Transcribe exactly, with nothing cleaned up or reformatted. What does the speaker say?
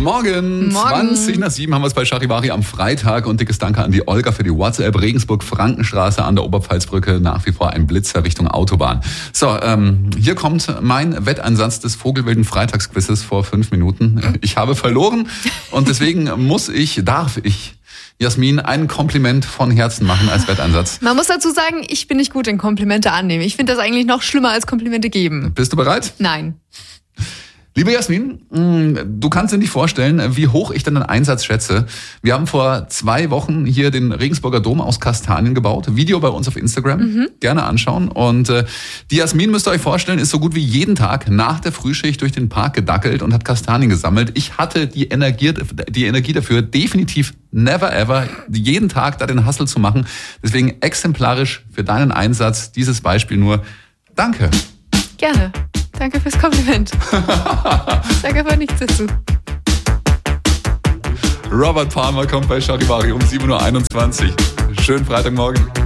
Morgen, Morgen. zwanzig nach sieben haben wir es bei Charivari am Freitag und dickes Danke an die Olga für die WhatsApp. Regensburg-Frankenstraße an der Oberpfalzbrücke, nach wie vor ein Blitzer Richtung Autobahn. So, ähm, hier kommt mein Wetteinsatz des Vogelwilden Freitagsquizzes vor fünf Minuten. Ich habe verloren und deswegen muss ich, darf ich Jasmin ein Kompliment von Herzen machen als Wetteinsatz. Man muss dazu sagen, ich bin nicht gut in Komplimente annehmen. Ich finde das eigentlich noch schlimmer als Komplimente geben. Bist du bereit? Nein. Liebe Jasmin, du kannst dir nicht vorstellen, wie hoch ich deinen Einsatz schätze. Wir haben vor zwei Wochen hier den Regensburger Dom aus Kastanien gebaut. Video bei uns auf Instagram. Mhm. Gerne anschauen. Und äh, die Jasmin, müsst ihr euch vorstellen, ist so gut wie jeden Tag nach der Frühschicht durch den Park gedackelt und hat Kastanien gesammelt. Ich hatte die Energie, die Energie dafür, definitiv never ever, jeden Tag da den Hustle zu machen. Deswegen exemplarisch für deinen Einsatz dieses Beispiel nur Danke. Gerne. Danke fürs Kompliment. Ich sage aber nichts dazu. Robert Palmer kommt bei Charivari um sieben Uhr einundzwanzig. Schönen Freitagmorgen.